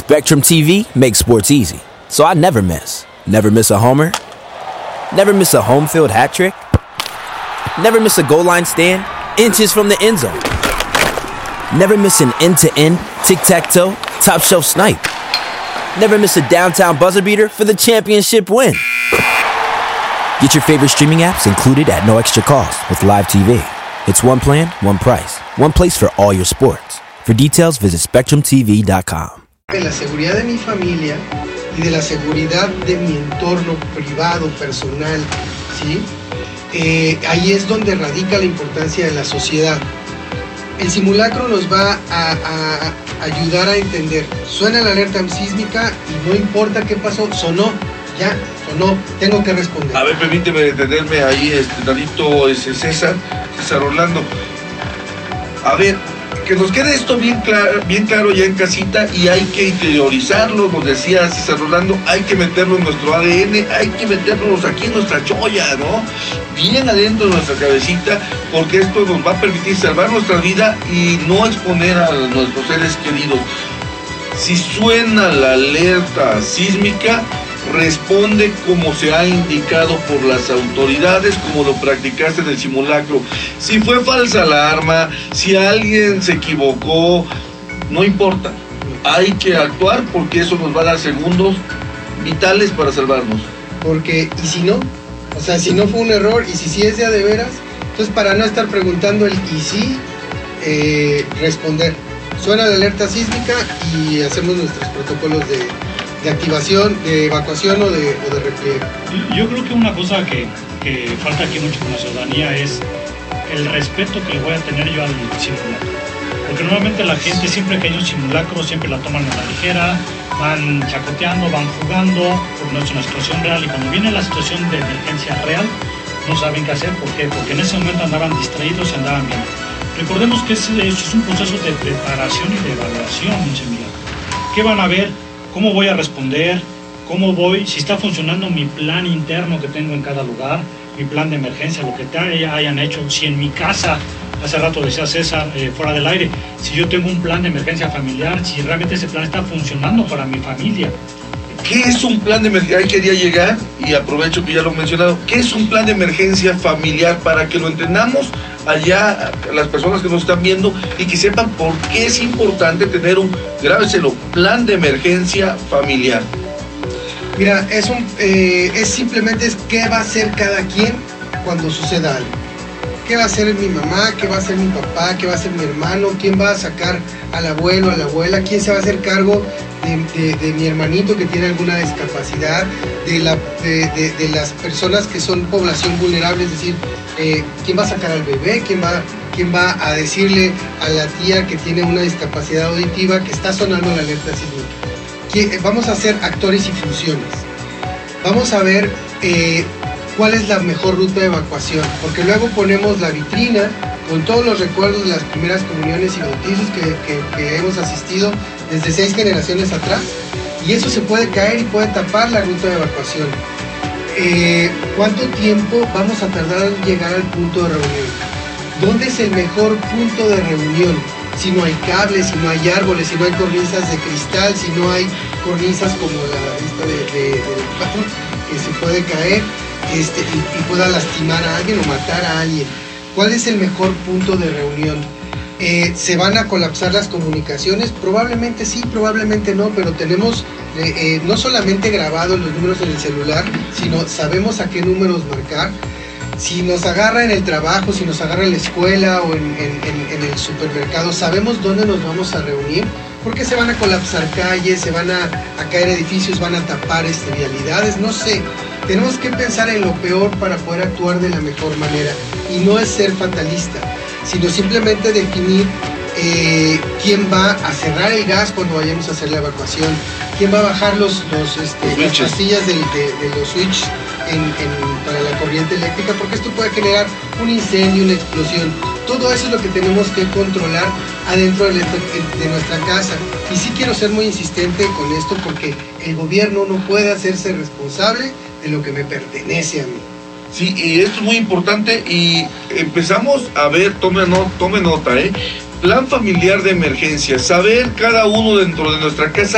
Spectrum TV makes sports easy, so I never miss. Never miss a homer. Never miss a home field hat trick. Never miss a goal line stand, inches from the end zone. Never miss an end-to-end, tic-tac-toe, top-shelf snipe. Never miss a downtown buzzer beater for the championship win. Get your favorite streaming apps included at no extra cost with Live TV. It's one plan, one price, one place for all your sports. For details, visit SpectrumTV.com. De la seguridad de mi familia y de la seguridad de mi entorno privado, personal, ¿sí? Ahí es donde radica la importancia de la sociedad. El simulacro nos va a ayudar a entender. Suena la alerta sísmica y no importa qué pasó, sonó, ya, sonó, tengo que responder. A ver, permíteme detenerme ahí, tantito, César Orlando. A ver, que nos quede esto bien claro ya en casita, y hay que interiorizarlo, nos decía César Rolando, hay que meterlo en nuestro ADN, hay que meternos aquí en nuestra cholla, ¿no? Bien adentro de nuestra cabecita, porque esto nos va a permitir salvar nuestra vida y no exponer a nuestros seres queridos. Si suena la alerta sísmica, responde como se ha indicado por las autoridades, como lo practicaste en el simulacro. Si fue falsa alarma, si alguien se equivocó, no importa. Hay que actuar porque eso nos va a dar segundos vitales para salvarnos. Porque, ¿y si no? O sea, si no fue un error y si sí es de veras, entonces para no estar preguntando el y sí, responder. Suena la alerta sísmica y hacemos nuestros protocolos de activación, de evacuación o de repliegue. Yo creo que una cosa que falta aquí mucho con la ciudadanía es el respeto que le voy a tener yo al simulacro. Porque normalmente la gente, siempre que hay un simulacro, siempre la toman a la ligera, van chacoteando, van jugando, porque no es una situación real, y cuando viene la situación de emergencia real, no saben qué hacer. ¿Por qué? Porque en ese momento andaban distraídos y andaban bien. Recordemos que eso es un proceso de preparación y de evaluación, un simulacro. ¿Qué van a ver? ¿Cómo voy a responder? ¿Cómo voy? Si está funcionando mi plan interno que tengo en cada lugar, mi plan de emergencia, lo que hayan hecho. Si en mi casa, hace rato decía César, fuera del aire, si yo tengo un plan de emergencia familiar, si realmente ese plan está funcionando para mi familia. ¿Qué es un plan de emergencia? Ahí quería llegar, y aprovecho que ya lo he mencionado. ¿Qué es un plan de emergencia familiar? Para que lo entendamos allá las personas que nos están viendo y que sepan por qué es importante tener grábeselo, plan de emergencia familiar. Mira, es simplemente qué va a hacer cada quien cuando suceda algo. ¿Qué va a hacer mi mamá? ¿Qué va a hacer mi papá? ¿Qué va a hacer mi hermano? ¿Quién va a sacar al abuelo, a la abuela? ¿Quién se va a hacer cargo de mi hermanito que tiene alguna discapacidad? De las personas que son población vulnerable, es decir, ¿quién va a sacar al bebé? ¿Quién va a decirle a la tía que tiene una discapacidad auditiva que está sonando la alerta sísmica? Vamos a hacer actores y funciones. Vamos a ver cuál es la mejor ruta de evacuación, porque luego ponemos la vitrina con todos los recuerdos de las primeras comuniones y bautizos que hemos asistido desde 6 generaciones atrás, y eso se puede caer y puede tapar la ruta de evacuación. ¿Cuánto tiempo vamos a tardar en llegar al punto de reunión? ¿Dónde es el mejor punto de reunión? Si no hay cables, si no hay árboles, si no hay cornisas de cristal, si no hay cornisas como la del patio, que se puede caer y pueda lastimar a alguien o matar a alguien. ¿Cuál es el mejor punto de reunión? ¿Se van a colapsar las comunicaciones? Probablemente sí, probablemente no, pero tenemos no solamente grabados los números en el celular, sino sabemos a qué números marcar. Si nos agarra en el trabajo, si nos agarra en la escuela o en el supermercado, sabemos dónde nos vamos a reunir, porque se van a colapsar calles, se van a caer edificios, van a tapar vialidades, no sé. Tenemos que pensar en lo peor para poder actuar de la mejor manera, y no es ser fatalista, sino simplemente definir quién va a cerrar el gas cuando vayamos a hacer la evacuación, quién va a bajar las pastillas de los switches para la corriente eléctrica, porque esto puede generar un incendio, una explosión. Todo eso es lo que tenemos que controlar adentro de nuestra casa. Y sí quiero ser muy insistente con esto, porque el gobierno no puede hacerse responsable de lo que me pertenece a mí. Sí, y esto es muy importante, y empezamos a ver, tome nota, plan familiar de emergencia, saber cada uno dentro de nuestra casa